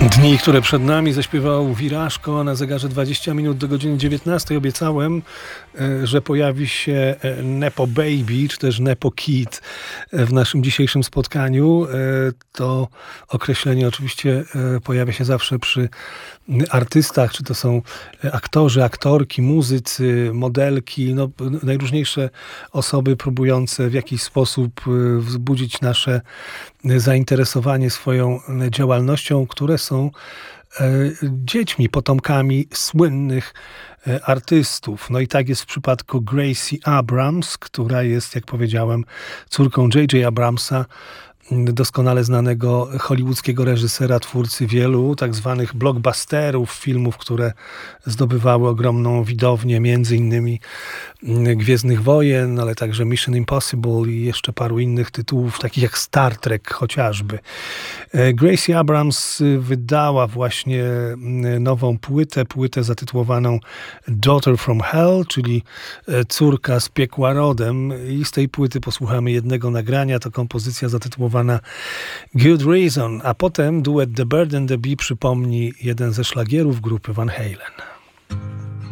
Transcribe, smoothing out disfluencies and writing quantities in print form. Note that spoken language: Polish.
Dni, które przed nami, zaśpiewał Wirażko na zegarze 20 minut do godziny 19. Obiecałem, że pojawi się Nepo Baby, czy też Nepo Kid w naszym dzisiejszym spotkaniu. To określenie oczywiście pojawia się zawsze przy artystach, czy to są aktorzy, aktorki, muzycy, modelki, no, najróżniejsze osoby próbujące w jakiś sposób wzbudzić nasze zainteresowanie swoją działalnością, które są dziećmi, potomkami słynnych artystów. No i tak jest w przypadku Gracie Abrams, która jest, jak powiedziałem, córką J.J. Abramsa, doskonale znanego hollywoodzkiego reżysera, twórcy wielu tak zwanych blockbusterów, filmów, które zdobywały ogromną widownię, między innymi Gwiezdnych Wojen, ale także Mission Impossible i jeszcze paru innych tytułów, takich jak Star Trek chociażby. Gracie Abrams wydała właśnie nową płytę zatytułowaną Daughter from Hell, czyli Córka z piekła rodem, i z tej płyty posłuchamy jednego nagrania. To kompozycja zatytułowana Good Reason, a potem duet The Bird and the Bee przypomni jeden ze szlagierów grupy Van Halen.